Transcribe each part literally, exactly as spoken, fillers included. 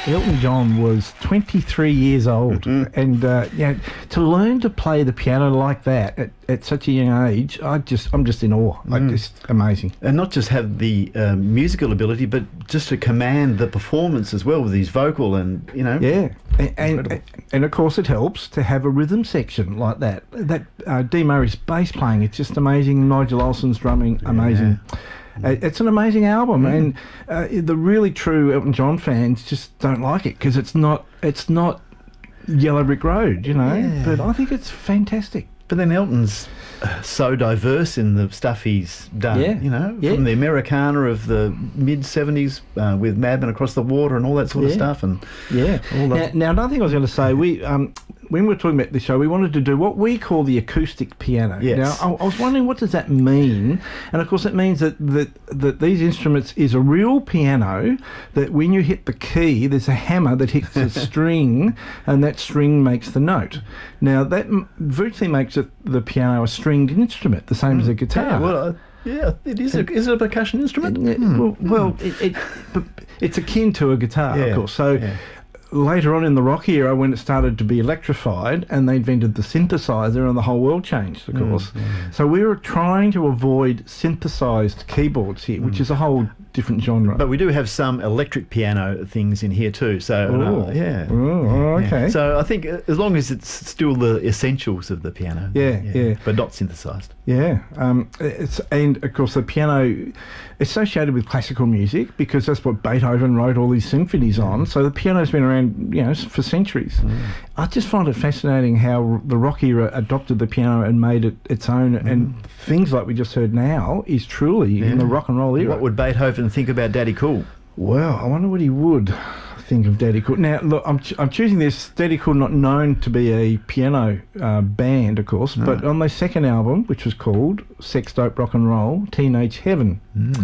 Elton John was twenty-three years old, mm-hmm. and uh, you know, to learn to play the piano like that at, at such a young age, I just I'm just in awe. Mm. I just amazing, and not just have the uh, musical ability, but just to command the performance as well with his vocal and you know, yeah, and and, and of course it helps to have a rhythm section like that. That uh, Dee Murray's bass playing, it's just amazing. Nigel Olsen's drumming, amazing. Yeah. Uh, it's an amazing album, mm. and uh, the really true Elton John fans just don't like it because it's not it's not Yellow Brick Road, you know. Yeah. But I think it's fantastic. But then Elton's uh, so diverse in the stuff he's done, yeah. you know, yeah. from the Americana of the mid seventies uh, with Madman Across the Water and all that sort yeah. of stuff. And yeah. All now, now, another thing I was going to say, we um, when we were talking about this show, we wanted to do what we call the acoustic piano. Yes. Now, I, I was wondering, what does that mean? And of course, it means that, that that these instruments is a real piano that when you hit the key, there's a hammer that hits a string, and that string makes the note. Now, that m- virtually makes it, the piano a stringed instrument, the same mm. as a guitar. Yeah, well, uh, yeah, it is. A, is it a percussion instrument? It, mm. Well, well it, it, it's akin to a guitar, yeah. of course. So. Yeah. Later on in the rock era, when it started to be electrified and they invented the synthesizer, and the whole world changed, of course. Mm, mm. So we were trying to avoid synthesized keyboards here, mm. which is a whole different genre. But we do have some electric piano things in here too. So uh, yeah. Oh, okay. Yeah. So I think as long as it's still the essentials of the piano. Yeah, yeah. yeah. But not synthesized. Yeah. Um, it's and of course the piano associated with classical music because that's what Beethoven wrote all these symphonies on. So the piano's been around, you know, for centuries. Mm. I just find it fascinating how the rock era adopted the piano and made it its own, mm. and things like we just heard now is truly yeah. in the rock and roll era. What would Beethoven think about Daddy Cool? Well, I wonder what he would think of Daddy Cool. Now, look, I'm ch- I'm choosing this. Daddy Cool, not known to be a piano uh, band, of course, no. but on their second album, which was called Sex, Dope, Rock and Roll, Teenage Heaven, mm.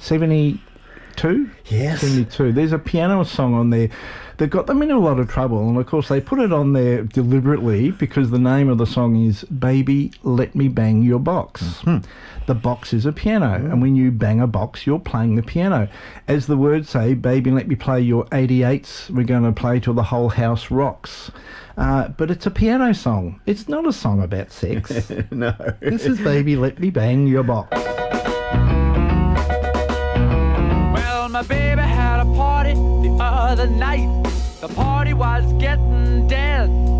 seventy-two? Yes. seventy-two. There's a piano song on there that got them in a lot of trouble, and of course they put it on there deliberately because the name of the song is Baby Let Me Bang Your Box. Mm-hmm. The box is a piano, mm. and when you bang a box, you're playing the piano. As the words say, baby, let me play your eighty-eights. We're going to play till the whole house rocks. Uh, but it's a piano song. It's not a song about sex. No. This is Baby, Let Me Bang Your Box. Well, my baby had a party the other night. The party was getting dead.